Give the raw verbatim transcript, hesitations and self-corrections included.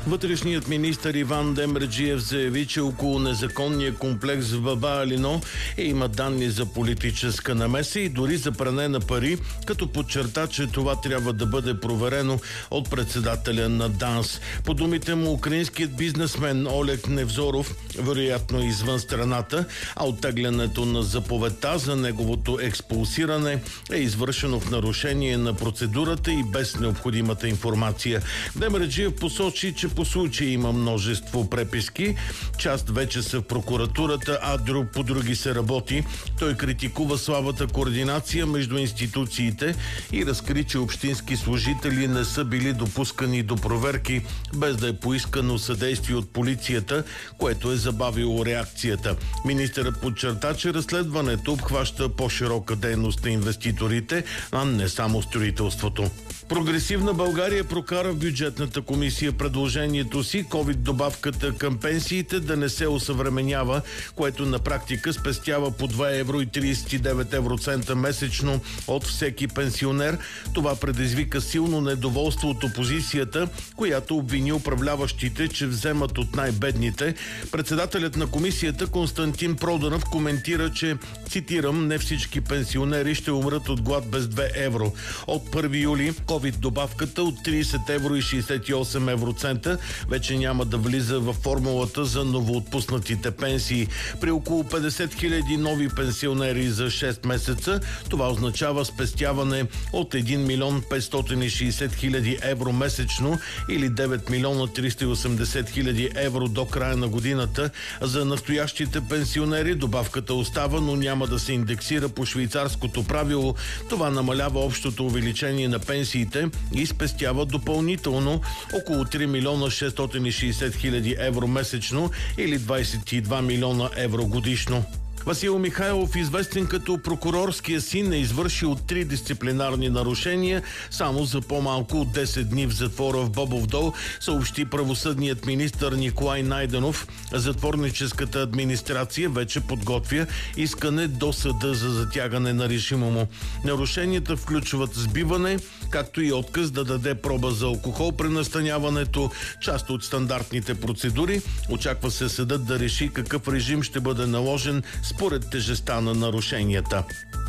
Вътрешният министър Иван Демерджиев заяви, че около незаконния комплекс в Баба Алино е има данни за политическа намеса и дори за пране на пари, като подчерта, че това трябва да бъде проверено от председателя на ДАНС. По думите му, украинският бизнесмен Олег Невзоров вероятно е извън страната, а оттеглянето на заповедта за неговото експулсиране е извършено в нарушение на процедурата и без необходимата информация. Демерджиев посочи, че по случая има множество преписки. Част вече са в прокуратурата, а друг по други се работи. Той критикува слабата координация между институциите и разкри, че общински служители не са били допускани до проверки, без да е поискано съдействие от полицията, което е забавило реакцията. Министърът подчерта, че разследването обхваща по-широка дейност на инвеститорите, а не само строителството. Прогресивна България прокара в бюджетната комисия предложението си ковид добавката към пенсиите да не се осъвременява, което на практика спестява по два евро и тридесет и девет евроцента месечно от всеки пенсионер. Това предизвика силно недоволство от опозицията, която обвини управляващите, че вземат от най-бедните. Председателят на комисията Константин Проданов коментира, че, цитирам, не всички пенсионери ще умрат от глад без две евро. От първи юли ковид добавката от тридесет евро и шейсет и осем евроцента вече няма да влиза във формулата за новоотпуснатите пенсии. При около петдесет хиляди нови пенсионери за шест месеца това означава спестяване от един милион петстотин и шейсет хиляди евро месечно или девет милиона триста и осемдесет хиляди евро до края на годината. За настоящите пенсионери добавката остава, но няма да се индексира по швейцарското правило. Това намалява общото увеличение на пенсиите и спестява допълнително около три милиона шестстотин и шейсет хиляди евро месечно или двадесет и два милиона евро годишно. Васил Михайлов, известен като прокурорския син, е извършил три дисциплинарни нарушения само за по-малко от десет дни в затвора в Бобов дол, съобщи правосъдният министър Николай Найденов. Затворническата администрация вече подготвя искане до съда за затягане на режима му. Нарушенията включват сбиване, както и отказ да даде проба за алкохол при настаняването, част от стандартните процедури. Очаква се съдът да реши какъв режим ще бъде наложен според тежестта на нарушенията.